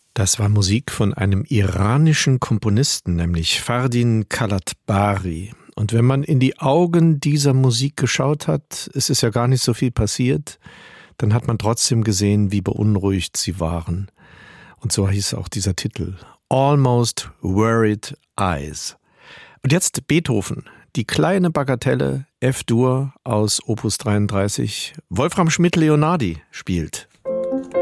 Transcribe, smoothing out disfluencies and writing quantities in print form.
Das war Musik von einem iranischen Komponisten, nämlich Fardin Kalatbari. Und wenn man in die Augen dieser Musik geschaut hat, es ist ja gar nicht so viel passiert, dann hat man trotzdem gesehen, wie beunruhigt sie waren. Und so hieß auch dieser Titel, Almost Worried Eyes. Und jetzt Beethoven, die kleine Bagatelle F-Dur aus Opus 33. Wolfram Schmidt-Leonhardi spielt.